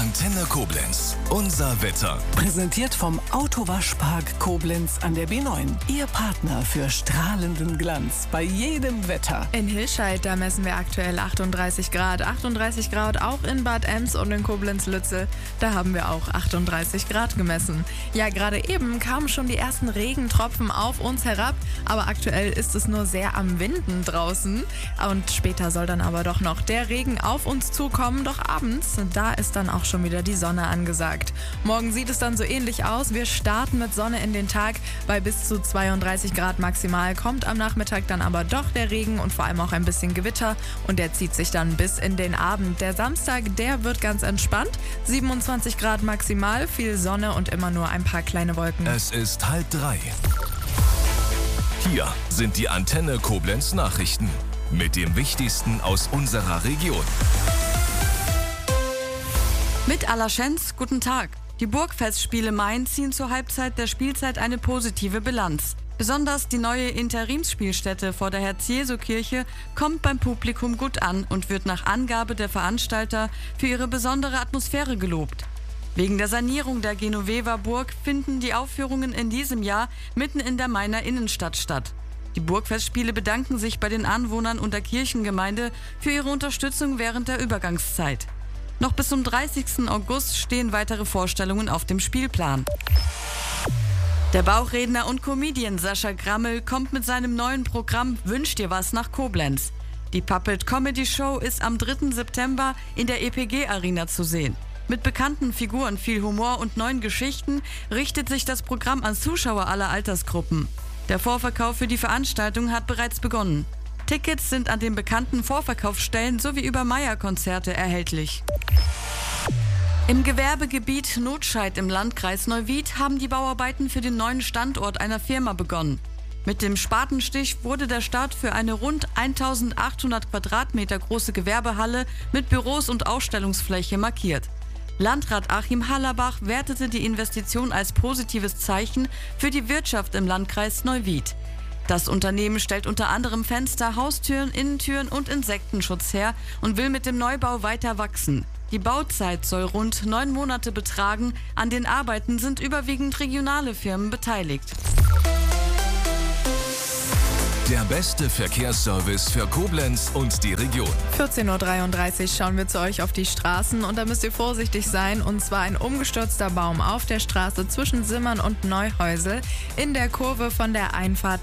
Antenne Koblenz. Unser Wetter. Präsentiert vom Autowaschpark Koblenz an der B9. Ihr Partner für strahlenden Glanz bei jedem Wetter. In Hilscheid, da messen wir aktuell 38 Grad. 38 Grad auch in Bad Ems und in Koblenz-Lützel. Da haben wir auch 38 Grad gemessen. Ja, gerade eben kamen schon die ersten Regentropfen auf uns herab. Aber aktuell ist es nur sehr am Winden draußen. Und später soll dann aber doch noch der Regen auf uns zukommen. Doch abends, da ist dann auch schon wieder die Sonne angesagt. Morgen sieht es dann so ähnlich aus. Wir starten mit Sonne in den Tag bei bis zu 32 Grad maximal. Kommt am Nachmittag dann aber doch der Regen und vor allem auch ein bisschen Gewitter. Und der zieht sich dann bis in den Abend. Der Samstag, der wird ganz entspannt. 27 Grad maximal, viel Sonne und immer nur ein paar kleine Wolken. Es ist 2:30. Hier sind die Antenne Koblenz Nachrichten mit dem Wichtigsten aus unserer Region. Mit Alaschenz, guten Tag. Die Burgfestspiele Main ziehen zur Halbzeit der Spielzeit eine positive Bilanz. Besonders die neue Interimsspielstätte vor der Herz-Jesu-Kirche kommt beim Publikum gut an und wird nach Angabe der Veranstalter für ihre besondere Atmosphäre gelobt. Wegen der Sanierung der Genovever Burg finden die Aufführungen in diesem Jahr mitten in der Mainer Innenstadt statt. Die Burgfestspiele bedanken sich bei den Anwohnern und der Kirchengemeinde für ihre Unterstützung während der Übergangszeit. Noch bis zum 30. August stehen weitere Vorstellungen auf dem Spielplan. Der Bauchredner und Comedian Sascha Grammel kommt mit seinem neuen Programm Wünsch dir was nach Koblenz. Die Puppet Comedy Show ist am 3. September in der EPG Arena zu sehen. Mit bekannten Figuren, viel Humor und neuen Geschichten richtet sich das Programm an Zuschauer aller Altersgruppen. Der Vorverkauf für die Veranstaltung hat bereits begonnen. Tickets sind an den bekannten Vorverkaufsstellen sowie über Meier-Konzerte erhältlich. Im Gewerbegebiet Notscheid im Landkreis Neuwied haben die Bauarbeiten für den neuen Standort einer Firma begonnen. Mit dem Spatenstich wurde der Start für eine rund 1800 Quadratmeter große Gewerbehalle mit Büros und Ausstellungsfläche markiert. Landrat Achim Hallerbach wertete die Investition als positives Zeichen für die Wirtschaft im Landkreis Neuwied. Das Unternehmen stellt unter anderem Fenster, Haustüren, Innentüren und Insektenschutz her und will mit dem Neubau weiter wachsen. Die Bauzeit soll rund 9 Monate betragen. An den Arbeiten sind überwiegend regionale Firmen beteiligt. Der beste Verkehrsservice für Koblenz und die Region. 14:33 Uhr schauen wir zu euch auf die Straßen und da müsst ihr vorsichtig sein. Und zwar ein umgestürzter Baum auf der Straße zwischen Simmern und Neuhäusel in der Kurve von der Einfahrt